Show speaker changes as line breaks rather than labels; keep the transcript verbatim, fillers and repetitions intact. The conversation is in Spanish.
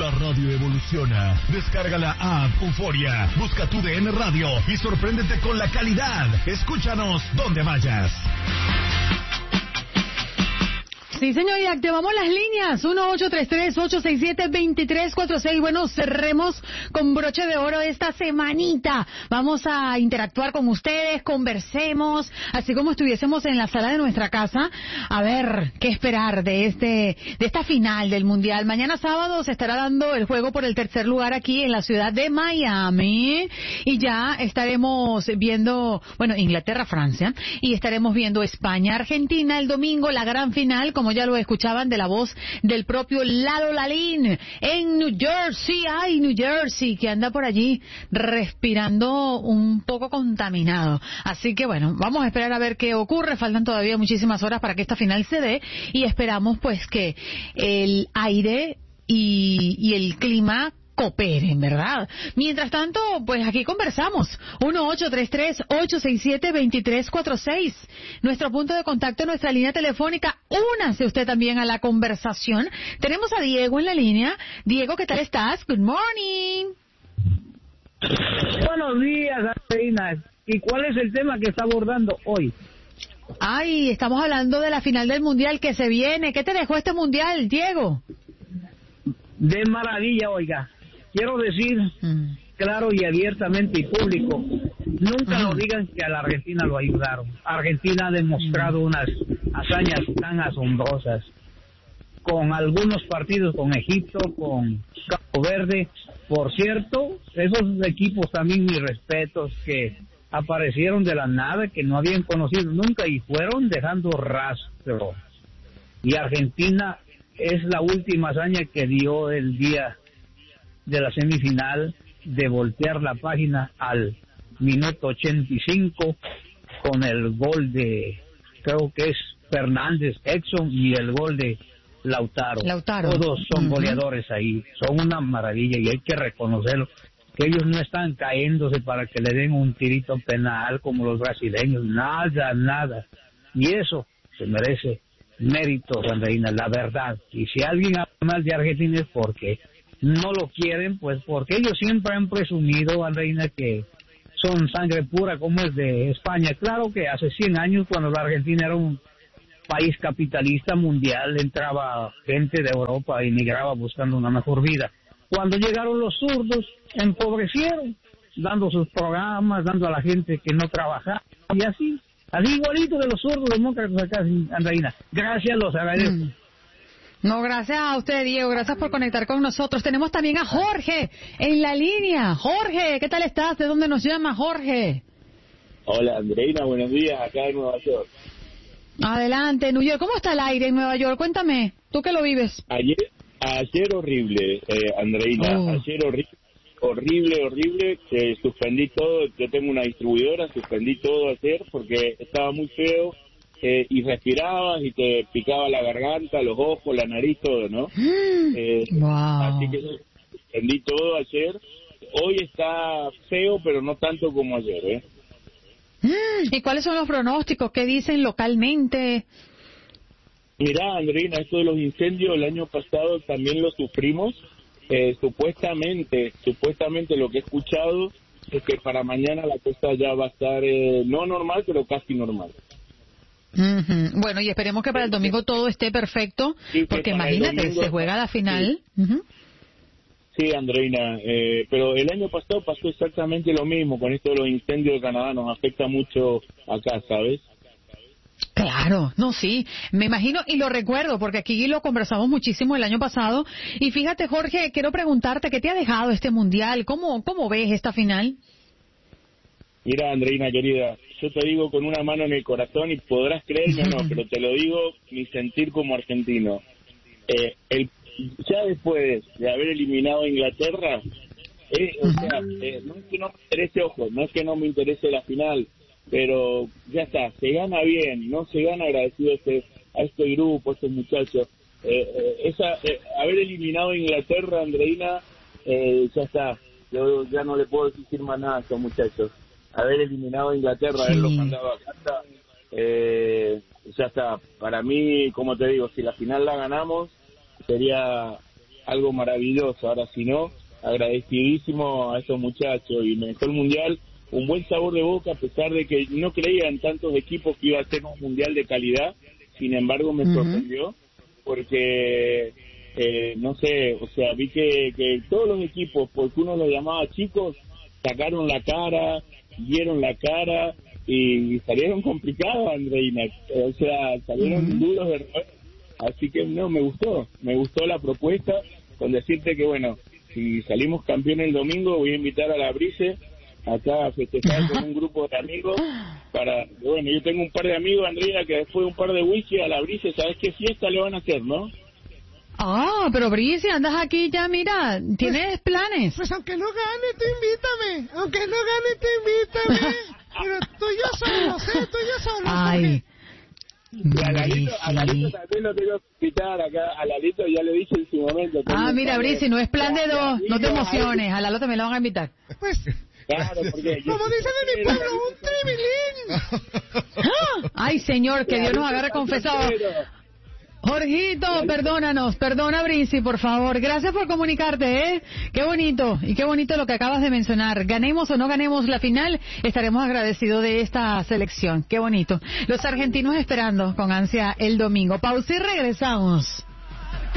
La radio evoluciona. Descarga la app Euforia. Busca tu D N Radio y sorpréndete con la calidad. Escúchanos donde vayas.
Sí, señor, y activamos las líneas. uno ocho tres tres, ocho seis siete, dos tres cuatro seis. Bueno, cerremos con broche de oro esta semanita. Vamos a interactuar con ustedes, conversemos, así como estuviésemos en la sala de nuestra casa. A ver, qué esperar de este, de esta final del Mundial. Mañana sábado se estará dando el juego por el tercer lugar aquí en la ciudad de Miami. Y ya estaremos viendo, bueno, Inglaterra-Francia. Y estaremos viendo España-Argentina el domingo, la gran final, como ya lo escuchaban, de la voz del propio Lalo Lalín en New Jersey. Ay, New Jersey, que anda por allí respirando un poco contaminado. Así que bueno, vamos a esperar a ver qué ocurre. Faltan todavía muchísimas horas para que esta final se dé y esperamos pues que el aire y, y el clima cooperen, ¿verdad? Mientras tanto, pues aquí conversamos. uno ocho tres tres, ocho seis siete, dos tres cuatro seis. Nuestro punto de contacto, nuestra línea telefónica. Únase usted también a la conversación. Tenemos a Diego en la línea. Diego, ¿qué tal estás? Good morning.
Buenos días, Reina. ¿Y cuál es el tema que está abordando hoy?
Ay, estamos hablando de la final del Mundial que se viene. ¿Qué te dejó este Mundial, Diego?
De maravilla, oiga. Quiero decir, mm. claro y abiertamente y público, nunca mm. lo digan que a la Argentina lo ayudaron. Argentina ha demostrado mm. unas hazañas tan asombrosas, con algunos partidos, con Egipto, con Cabo Verde. Por cierto, esos equipos también mis respetos, que aparecieron de la nada, que no habían conocido nunca y fueron dejando rastro. Y Argentina es la última hazaña que dio el día de la semifinal, de voltear la página al minuto ochenta y cinco con el gol de, creo que es Fernández, Exxon, y el gol de Lautaro.
Lautaro.
Todos son uh-huh. goleadores ahí, son una maravilla y hay que reconocerlo, que ellos no están caéndose para que le den un tirito penal como los brasileños, nada, nada. Y eso se merece méritos, Andreina, la verdad. Y si alguien habla mal de Argentina es porque no lo quieren, pues porque ellos siempre han presumido, Andreina, que son sangre pura como es de España. Claro que hace cien años, cuando la Argentina era un país capitalista mundial, entraba gente de Europa y migraba buscando una mejor vida. Cuando llegaron los zurdos, empobrecieron, dando sus programas, dando a la gente que no trabajaba, y así, así igualito de los zurdos demócratas acá, Andreina. Gracias, los agradezco. Mm.
No, gracias a usted, Diego. Gracias por conectar con nosotros. Tenemos también a Jorge en la línea. Jorge, ¿qué tal estás? ¿De dónde nos llama, Jorge?
Hola, Andreina, buenos días, acá en Nueva York.
Adelante, New York. ¿Cómo está el aire en Nueva York? Cuéntame, tú que lo vives.
Ayer, ayer horrible, eh, Andreina. Oh. Ayer horrible, horrible, horrible. Eh, suspendí todo. Yo tengo una distribuidora, suspendí todo ayer porque estaba muy feo. Eh, y respirabas y te picaba la garganta, los ojos, la nariz, todo, ¿no? Eh,
wow.
Así que entendí todo ayer. Hoy está feo, pero no tanto como ayer, ¿eh?
¿Y cuáles son los pronósticos? ¿Qué dicen localmente?
Mirá, Andreina, esto de los incendios el año pasado también lo sufrimos. Eh, supuestamente, supuestamente lo que he escuchado es que para mañana la cosa ya va a estar eh, no normal, pero casi normal.
Uh-huh. Bueno, y esperemos que para el domingo todo esté perfecto, sí, porque imagínate, domingo, se juega la final.
Sí,
uh-huh.
sí Andreina, eh, pero el año pasado pasó exactamente lo mismo con esto de los incendios de Canadá, nos afecta mucho acá, ¿sabes?
Claro, no, sí, me imagino y lo recuerdo porque aquí lo conversamos muchísimo el año pasado. Y fíjate, Jorge, quiero preguntarte, ¿qué te ha dejado este mundial? ¿Cómo, cómo ves esta final?
Mira, Andreina, querida, yo te digo con una mano en el corazón y podrás creerme o no, pero te lo digo mi sentir como argentino. Eh, el, ya después de haber eliminado a Inglaterra, eh, o sea, eh, no es que no me interese, ojo, no es que no me interese la final, pero ya está, se gana bien, no se gana agradecido a este, a este grupo, a estos muchachos. Eh, eh, esa, eh, haber eliminado a Inglaterra, Andreina, eh, ya está, yo ya no le puedo decir más nada a estos muchachos. Haber eliminado a Inglaterra, sí. haberlo mandado a casa, eh, ya está. Para mí, como te digo, si la final la ganamos, sería algo maravilloso. Ahora, si no, agradecidísimo a esos muchachos y me dejó el Mundial un buen sabor de boca, a pesar de que no creía en tantos equipos que iba a ser un Mundial de calidad. Sin embargo, me uh-huh. sorprendió porque, eh, no sé, o sea, vi que, que todos los equipos, porque uno los llamaba chicos, sacaron la cara, dieron la cara y salieron complicados, Andreina. O sea, salieron uh-huh. duros de roer. Así que no, me gustó, me gustó la propuesta, con decirte que, bueno, si salimos campeón el domingo, voy a invitar a la Brice acá a festejar con un grupo de amigos para, bueno, yo tengo un par de amigos, Andrea, que después de un par de whisky a la Brice, ¿sabes qué fiesta le van a hacer, no?
Ah, pero Brice, andas aquí ya, mira, ¿tienes pues, planes?
Pues aunque no gane, tú invítame, aunque no gane, tú invítame, pero tú ya solo, sé, tú ya solo.
Ay.
Y a Lalito, a Lalito también lo tengo que invitar acá, a Lalito ya le dije en su momento.
Ah, mira, Brice, no es plan de dos, no te emociones, a Lalo también lo van a invitar.
Pues...
Claro, porque
como dicen en mi pueblo, un tribilín.
Ay, señor, que Dios nos agarre confesado. Jorgito, perdónanos, perdona, Brice, por favor. Gracias por comunicarte, ¿eh? Qué bonito, y qué bonito lo que acabas de mencionar. Ganemos o no ganemos la final, estaremos agradecidos de esta selección. Qué bonito. Los argentinos esperando con ansia el domingo. Pausa y regresamos.